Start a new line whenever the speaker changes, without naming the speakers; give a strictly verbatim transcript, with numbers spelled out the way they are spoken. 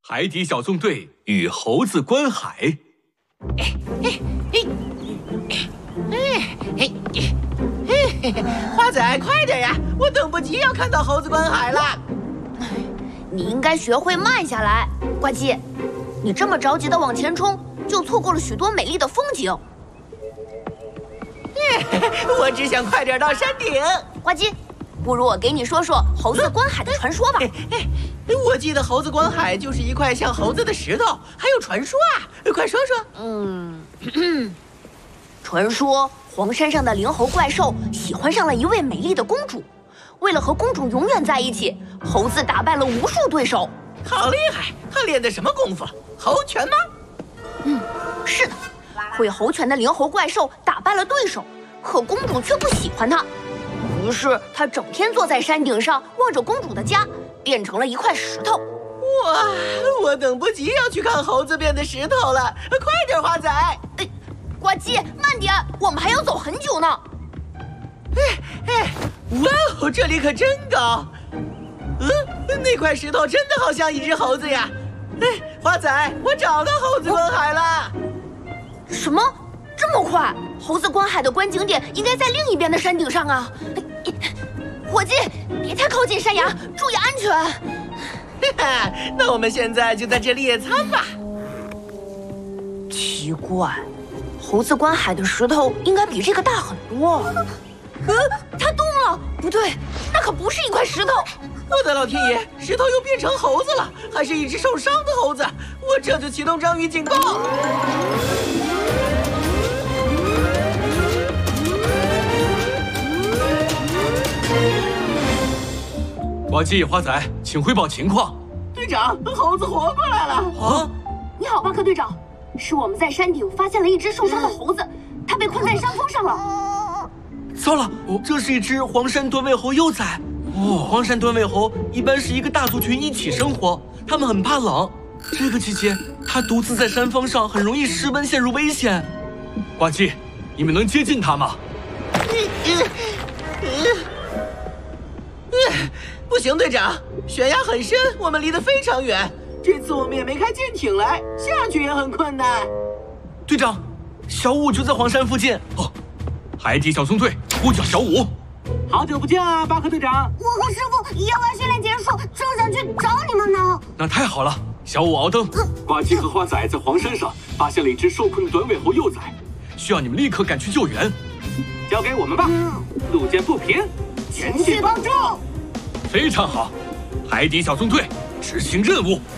海底小纵队与猴子观海。
哎哎哎哎哎哎！花仔，快点呀！我等不及要看到猴子观海了。
你应该学会慢下来，呱唧。你这么着急的往前冲，就错过了许多美丽的风景。
我只想快点到山顶。
呱唧，不如我给你说说猴子观海的传说吧。
哎哎，我记得猴子观海就是一块像猴子的石头，还有传说啊，快说说。
嗯，咳咳传说黄山上的灵猴怪兽喜欢上了一位美丽的公主，为了和公主永远在一起，猴子打败了无数对手。
好厉害！他练的什么功夫？猴拳吗？
嗯，是的，会猴拳的灵猴怪兽打败了对手，可公主却不喜欢他。于是他整天坐在山顶上望着公主的家，变成了一块石头。
哇！我等不及要去看猴子变的石头了，快点，花仔！
哎，呱唧，慢点，我们还要走很久呢。
哎哎，哇哦，这里可真高！嗯，那块石头真的好像一只猴子呀！哎，花仔，我找到猴子观海了。
什么？这么快？猴子观海的观景点应该在另一边的山顶上啊！伙计，别太靠近山崖，注意安全。
哈哈，那我们现在就在这里野餐吧。
奇怪，猴子观海的石头应该比这个大很多。呃，它动了！不对，那可不是一块石头。
我的老天爷，石头又变成猴子了，还是一只受伤的猴子！我这就启动章鱼警报。
呱唧，花仔，请汇报情况。
队长，猴子活过来了！
啊！
你好，巴克队长，是我们在山顶发现了一只受伤的猴子，它被困在山峰上了。
糟了，这是一只黄山短尾猴幼崽。哦，黄山短尾猴一般是一个大族群一起生活，它们很怕冷。这个季节，它独自在山峰上，很容易失温，陷入危险。
呱唧，你们能接近它吗？
不行，队长，悬崖很深，我们离得非常远。这次我们也没开舰艇来，下去也很困难。
队长，小五就在黄山附近。
哦，海底小纵队呼叫小五。
好久不见啊，巴克队长！
我和师傅野外训练结束，正想去找你们呢。
那太好了，小五熬灯。
呱唧和花仔在黄山上发现了一只受困的短尾猴幼崽，
需要你们立刻赶去救援。
交给我们吧。路见不平，前去帮助。
非常好，海底小纵队执行任务。